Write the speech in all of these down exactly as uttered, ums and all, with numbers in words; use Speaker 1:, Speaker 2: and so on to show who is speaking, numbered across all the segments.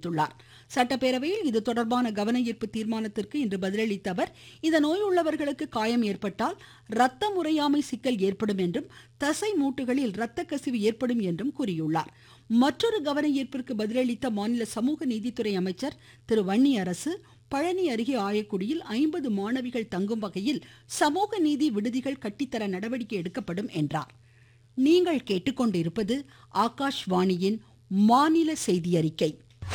Speaker 1: தெரிவித்துள்ளார். சட்டப்பேரவையில் இது தொடர்பான கவன ஈர்ப்பு தீர்மானத்திற்கு இன்று பதிலளித்த அவர், இந்த நோய் உள்ளவர்களுக்கு காயம் ஏற்பட்டால் இரத்த முறையாமை சிக்கல் ஏற்படும் என்றும் தசை மூட்டுகளில் இரத்த கசிவு ஏற்படும் என்றும் கூறியுள்ளார். மற்றொரு கவன ஈர்ப்பிற்கு பதிலளித்த மாநில சமூக நீதித்துறை அமைச்சர் திரு வன்னியரசு, பழனி அருகே ஆயக்குடியில் ஐம்பது மாணவிகள் தங்கும் வகையில் சமூக நீதி விடுதிகள் கட்டித்தர நடவடிக்கை எடுக்கப்படும் என்றார். நீங்கள் கேட்டுக்கொண்டிருப்பது ஆகாஷ்வாணியின் மாநில செய்தி அறிக்கை.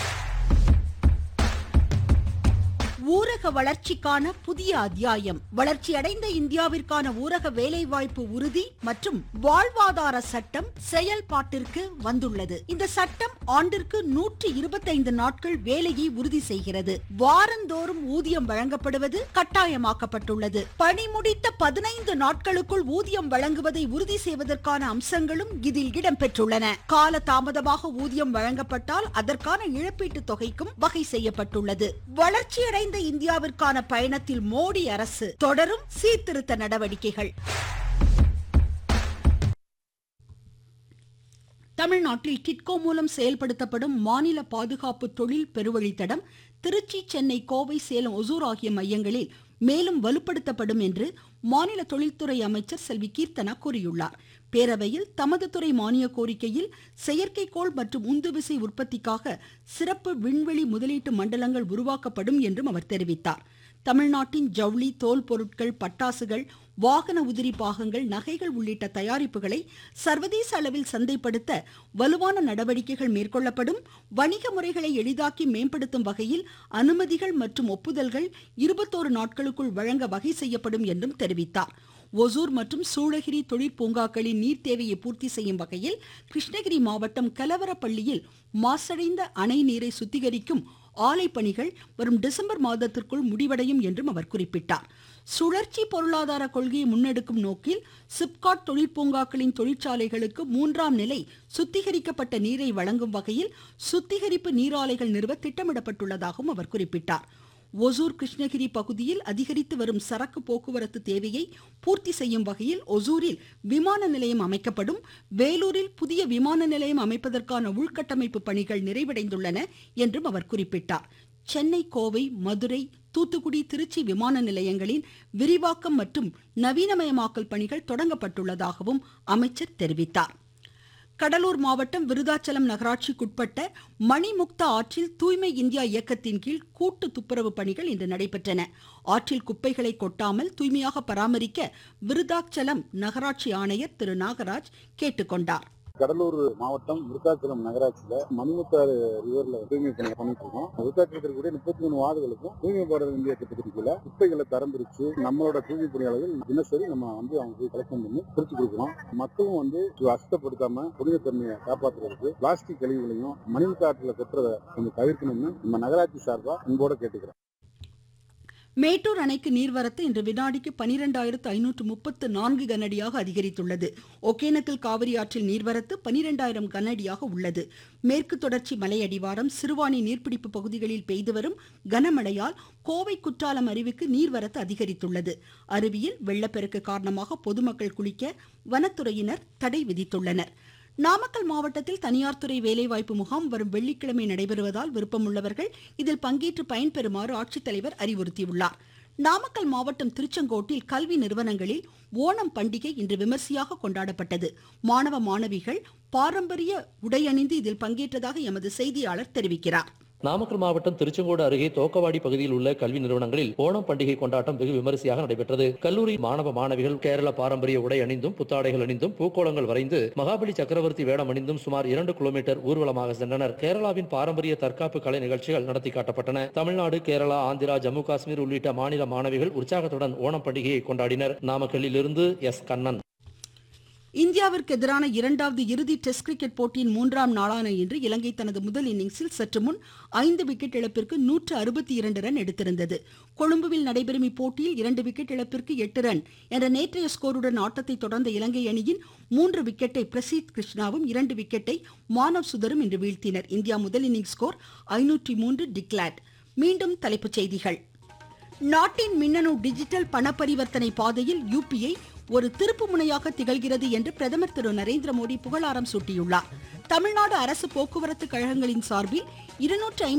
Speaker 1: ஊரக வளர்ச்சிக்கான புதிய அத்தியாயம். வளர்ச்சியடைந்த இந்தியாவிற்கான ஊரக வேலைவாய்ப்பு உறுதி மற்றும் வாழ்வாதார சட்டம் செயல்பாட்டிற்கு வந்துள்ளது. இந்த சட்டம் ஆண்டிற்கு நூற்றி இருபத்தைந்து நாட்கள் வேலையை உறுதி செய்கிறது. வாரந்தோறும் ஊதியம் வழங்கப்படுவது கட்டாயமாக்கப்பட்டுள்ளது. பணி முடித்த பதினைந்து நாட்களுக்குள் ஊதியம் வழங்குவதை உறுதி செய்வதற்கான அம்சங்களும் இதில் இடம்பெற்றுள்ளன. கால தாமதமாக ஊதியம் வழங்கப்பட்டால் அதற்கான இழப்பீட்டு தொகைக்கும் வகை செய்யப்பட்டுள்ளது. வளர்ச்சியடைந்த இந்தியாவிற்கான பயணத்தில் மோடி அரசு தொடரும் சீர்திருத்த நடவடிக்கைகள். தமிழ்நாட்டில் கிட்கோ மூலம் செயல்படுத்தப்படும் மாநில பாதுகாப்பு தொழில் பெருவழித்தடம் திருச்சி, சென்னை, கோவை, சேலம், ஒசூர் ஆகிய மையங்களில் மேலும் வலுப்படுத்தப்படும் என்று மாநில தொழில்துறை அமைச்சர் செல்வி கீர்த்தனா கூறியுள்ளார். பேரவையில் தமது துறை மானிய கோரிக்கையில் செயற்கைக்கோள் மற்றும் உந்துவிசை உற்பத்திக்காக சிறப்பு விண்வெளி முதலீட்டு மண்டலங்கள் உருவாக்கப்படும் என்றும் அவர் தெரிவித்தார். தமிழ்நாட்டின் ஜவுளி, தோல் பொருட்கள், பட்டாசுகள், வாகன உதிரி பாகங்கள், நகைகள் உள்ளிட்ட தயாரிப்புகளை சர்வதேச அளவில் சந்தைப்படுத்த வலுவான நடவடிக்கைகள் மேற்கொள்ளப்படும். வணிக முறைகளை எளிதாக்கி மேம்படுத்தும் வகையில் அனுமதிகள் மற்றும் ஒப்புதல்கள் இருபத்தோரு நாட்களுக்குள் வழங்க வகை செய்யப்படும் என்றும் தெரிவித்தார். ஒசூர் மற்றும் சூளகிரி தொழிற்பூங்காக்களின் நீர் தேவையை பூர்த்தி செய்யும் வகையில் கிருஷ்ணகிரி மாவட்டம் கலவரப்பள்ளியில் மாசடைந்த அணை நீரை சுத்திகரிக்கும் ஆலை பணிகள் வரும் டிசம்பர் மாதத்திற்குள் முடிவடையும் என்றும் அவர் குறிப்பிட்டார். சுழற்சி பொருளாதார கொள்கையை முன்னெடுக்கும் நோக்கில் சிப்காட் தொழிற்பூங்காக்களின் தொழிற்சாலைகளுக்கு மூன்றாம் நிலை சுத்திகரிக்கப்பட்ட நீரை வழங்கும் வகையில் சுத்திகரிப்பு நீராலைகள் நிறுவ திட்டமிடப்பட்டுள்ளதாகவும் அவர் குறிப்பிட்டார். ஒசூர், கிருஷ்ணகிரி பகுதியில் அதிகரித்து வரும் சரக்கு போக்குவரத்து தேவையை பூர்த்தி செய்யும் வகையில் ஒசூரில் விமான நிலையம் அமைக்கப்படும். வேலூரில் புதிய விமான நிலையம் அமைப்பதற்கான உள்கட்டமைப்பு பணிகள் நிறைவடைந்துள்ளன என்றும் அவர் குறிப்பிட்டார். சென்னை, கோவை, மதுரை, தூத்துக்குடி, திருச்சி விமான நிலையங்களின் விரிவாக்கம் மற்றும் நவீனமயமாக்கல் பணிகள் தொடங்கப்பட்டுள்ளதாகவும் அமைச்சர் தெரிவித்தார். கடலூர் மாவட்டம் விருதாச்சலம் நகராட்சிக்குட்பட்ட மணிமுக்தா ஆற்றில் தூய்மை இந்தியா இயக்கத்தின் கீழ் கூட்டு துப்புரவு பணிகள் இன்று நடைபெற்றன. ஆற்றில் குப்பைகளை கொட்டாமல் தூய்மையாக பராமரிக்க விருதாச்சலம் நகராட்சி ஆணையர் திரு நாகராஜ் கேட்டுக்கொண்டார்.
Speaker 2: கடலூர் மாவட்டம் விருத்தாச்சலம் நகராட்சியில மணிமுத்தாறு ரிவர்ல தூய்மை பணி பண்ணிட்டு இருக்கோம். விருத்தாச்சலத்தில் இருக்கக்கூடிய முப்பத்தி மூணு வார்டுகளுக்கும் தூய்மை பாரத இந்தியா திட்டத்தின் கீழ குப்பைகளை தரம் பிரிச்சு நம்மளோட தூய்மை பணியாளர்கள் தினசரி நம்ம வந்து அவங்க போய் கலெக்ஷன் பண்ணி பிரிச்சு கொடுக்கிறோம். மக்களும் வந்து அசுத்தப்படுத்தாம புனிதத்தன்மையை காப்பாற்றுறதுக்கு பிளாஸ்டிக் கழிவுகளையும் மணிமுத்தாற்றுல கொட்டுறதை கொஞ்சம் தவிர்க்கணும்னு நம்ம நகராட்சி சார்பா அன்போட கேட்டுக்கிறோம்.
Speaker 1: மேட்டூர் அணைக்கு நீர்வரத்து இன்று வினாடிக்கு பனிரெண்டாயிரத்து ஐநூற்று முப்பத்து நான்கு கனஅடியாக அதிகரித்துள்ளது. ஒகேனக்கல் காவிரி ஆற்றில் நீர்வரத்து பனிரெண்டாயிரம் கனஅடியாக உள்ளது. மேற்கு தொடர்ச்சி மலையடிவாரம், சிறுவாணி நீர்பிடிப்பு பகுதிகளில் பெய்து வரும் கனமழையால் கோவை குற்றாலம் அருவிக்கு நீர்வரத்து அதிகரித்துள்ளது. அருவியில் வெள்ளப்பெருக்கு காரணமாக பொதுமக்கள் குளிக்க வனத்துறையினர் தடை விதித்துள்ளனர். நாமக்கல் மாவட்டத்தில் தனியார் துறை வேலைவாய்ப்பு முகாம் வரும் வெள்ளிக்கிழமை நடைபெறுவதால் விருப்பமுள்ளவர்கள் இதில் பங்கேற்று பயன்பெறுமாறு ஆட்சித்தலைவர் அறிவுறுத்தியுள்ளார். நாமக்கல் மாவட்டம் திருச்செங்கோட்டில் கல்வி நிறுவனங்களில் ஓணம் பண்டிகை இன்று விமர்சையாக கொண்டாடப்பட்டது. மாணவ மாணவிகள் பாரம்பரிய உடையணிந்து இதில் பங்கேற்றதாக எமது செய்தியாளர் தெரிவிக்கிறார்.
Speaker 3: நாமக்கல் மாவட்டம் திருச்செங்கோடு அருகே தோக்கவாடி பகுதியில் உள்ள கல்வி நிறுவனங்களில் ஓணம் பண்டிகை கொண்டாட்டம் வெகு விமரிசையாக நடைபெற்றது. கல்லூரி மாணவ மாணவிகள் கேரள பாரம்பரிய உடை அணிந்தும் புத்தாடைகள் அணிந்தும் பூக்கோளங்கள் வரைந்து மகாபலி சக்கரவர்த்தி வேடம் அணிந்தும் சுமார் இரண்டு கிலோமீட்டர் ஊர்வலமாக சென்றனர். கேரளாவின் பாரம்பரிய தற்காப்பு கலை நிகழ்ச்சிகள் நடத்தி காட்டப்பட்டன. தமிழ்நாடு, கேரளா, ஆந்திரா, ஜம்மு காஷ்மீர் உள்ளிட்ட மாநில மாணவிகள் உற்சாகத்துடன் ஓணம் பண்டிகையை கொண்டாடினர். நாமக்கல்லில் இருந்து எஸ் கண்ணன்.
Speaker 1: இந்தியாவிற்கு எதிரான இரண்டாவது இறுதி டெஸ்ட் கிரிக்கெட் போட்டியின் மூன்றாம் நாளான இன்று இலங்கை தனது முதல் இன்னிங்ஸில் சற்று முன் ஐந்து விக்கெட் இழப்பிற்கு நூற்று அறுபத்தி இரண்டு ரன் எடுத்திருந்தது. கொழும்புவில் நடைபெறும் இப்போட்டியில் இரண்டு விக்கெட் இழப்பிற்கு எட்டு ரன் என்ற நேற்றைய ஸ்கோருடன் ஆட்டத்தை தொடர்ந்த இலங்கை அணியின் மூன்று விக்கெட்டை பிரசீத் கிருஷ்ணாவும் இரண்டு விக்கெட்டை மானவ் சுதரும் இன்று வீழ்த்தினர். இந்தியா முதல் இன்னிங்ஸ் ஸ்கோர் ஐநூற்றி மூன்று டிக்ளேர்ட். மீண்டும் தலைப்புச் செய்திகள். நாட்டின் மின்னணு டிஜிட்டல் பண பரிவர்த்தனை பாதையில் யூபிஐ ஒரு திருப்பு முனையாக திகழ்கிறது என்று பிரதமர் திரு நரேந்திர மோடி புகழாரம் சூட்டியுள்ளார். தமிழ்நாடு அரசு போக்குவரத்து கழகங்களின் சார்பில் இருநூற்று